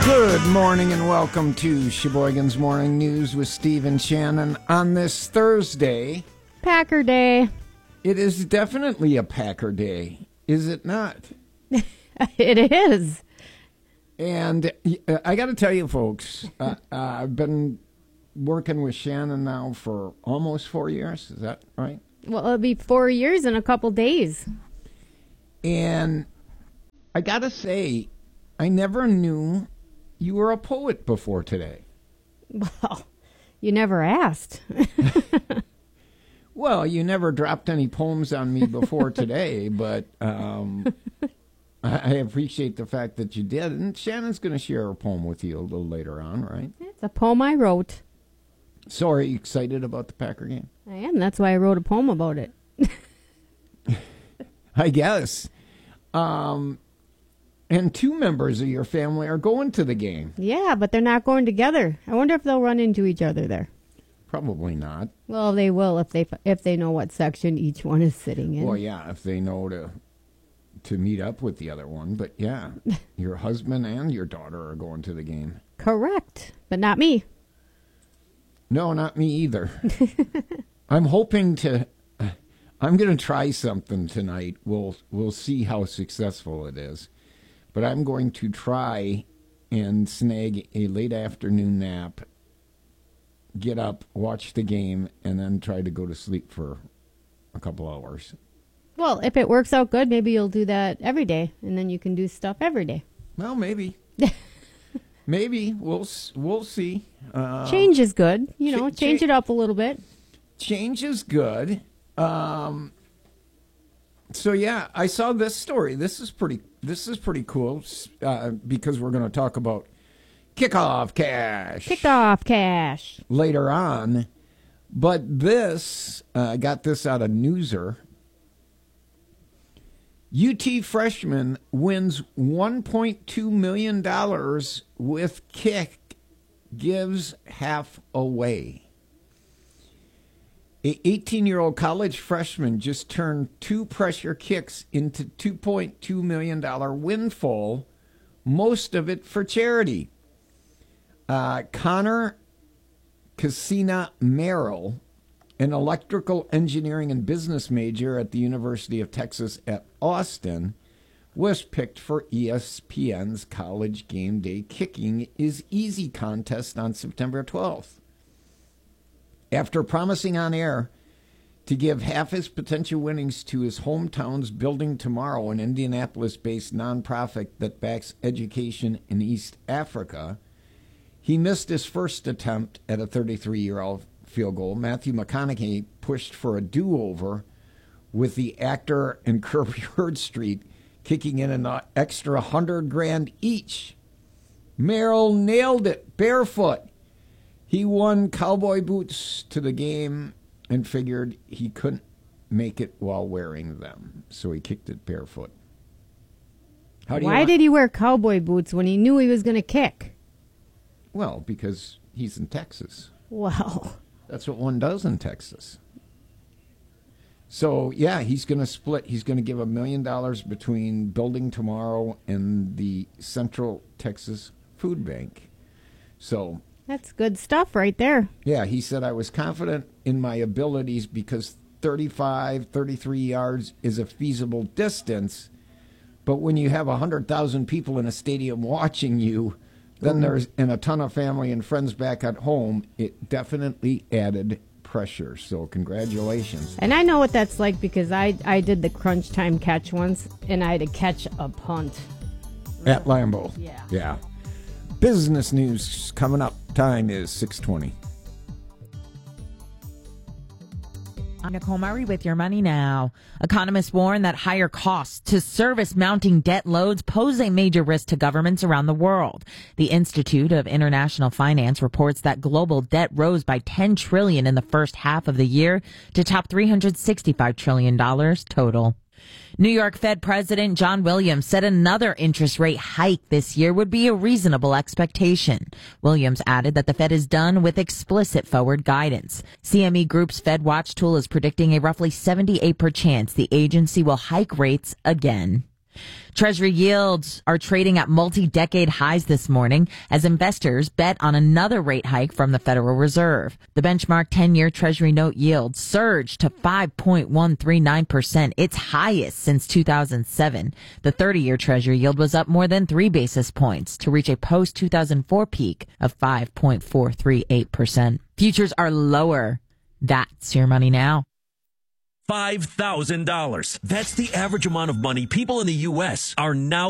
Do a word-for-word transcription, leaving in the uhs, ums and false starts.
Good morning and welcome to Sheboygan's Morning News with Steve and Shannon on this Thursday. Packer Day. It is definitely a Packer Day, is it not? It is. And uh, I got to tell you, folks, uh, uh, I've been working with Shannon now for almost four years. Is that right? Well, it'll be four years in a couple days. And I got to say, I never knew you were a poet before today. Well, you never asked. Well, you never dropped any poems on me before today, but um, I, I appreciate the fact that you did. And Shannon's going to share a poem with you a little later on, right? It's a poem I wrote. So are you excited about the Packer game? I am. That's why I wrote a poem about it. I guess. Um, and two members of your family are going to the game. Yeah, but they're not going together. I wonder if they'll run into each other there. Probably not. Well, they will if they if they know what section each one is sitting in. Well, yeah, if they know to to meet up with the other one. But yeah, your husband and your daughter are going to the game. Correct, but not me. No, not me either. I'm hoping to. I'm going to try something tonight. We'll we'll see how successful it is. But I'm going to try and snag a late afternoon nap, get up, watch the game, and then try to go to sleep for a couple hours. Well, if it works out good, maybe you'll do that every day, and then you can do stuff every day. Well, maybe. Maybe. We'll we'll see. Uh, change is good. You know, ch- change cha- it up a little bit. Change is good. Um, so, yeah, I saw this story. This is pretty This is pretty cool uh, because we're going to talk about kickoff cash. Kickoff cash. Later on. But this, uh, I got this out of Newser. U T freshman wins one point two million dollars with kick, gives half away. A eighteen-year-old college freshman just turned two pressure kicks into two point two million dollars windfall, most of it for charity. Uh, Connor Cassina Merrill, an electrical engineering and business major at the University of Texas at Austin, was picked for E S P N's College Game Day Kicking is Easy contest on September twelfth. After promising on air to give half his potential winnings to his hometown's Building Tomorrow, an Indianapolis-based nonprofit that backs education in East Africa, he missed his first attempt at a thirty-three-year-old field goal. Matthew McConaughey pushed for a do-over with the actor and Curb Your Street kicking in an extra hundred grand each. Merrill nailed it barefoot. He won cowboy boots to the game and figured he couldn't make it while wearing them, so he kicked it barefoot. How do Why you did he wear cowboy boots when he knew he was going to kick? Well, because he's in Texas. Well, that's what one does in Texas. So, yeah, he's going to split. He's going to give a million dollars between Building Tomorrow and the Central Texas Food Bank. So, that's good stuff right there. yeah, he said, I was confident in my abilities because thirty-five, thirty-three yards is a feasible distance. But when you have one hundred thousand people in a stadium watching you, then there's and a ton of family and friends back at home, it definitely added pressure. So congratulations. And I know what that's like because I, I did the crunch time catch once, and I had to catch a punt. At Lambeau. Yeah. Yeah. Business news coming up. Time is six twenty. I'm Nicole Murray with Your Money Now. Economists warn that higher costs to service mounting debt loads pose a major risk to governments around the world. The Institute of International Finance reports that global debt rose by ten trillion dollars in the first half of the year to top three hundred sixty-five trillion dollars total. New York Fed President John Williams said another interest rate hike this year would be a reasonable expectation. Williams added that the Fed is done with explicit forward guidance. C M E Group's Fed Watch tool is predicting a roughly seventy-eight percent chance the agency will hike rates again. Treasury yields are trading at multi-decade highs this morning as investors bet on another rate hike from the Federal Reserve. The benchmark ten-year Treasury note yield surged to five point one three nine percent, its highest since two thousand seven. The thirty-year Treasury yield was up more than three basis points to reach a post-two thousand four peak of five point four three eight percent. Futures are lower. That's your money now. five thousand dollars. That's the average amount of money people in the U S are now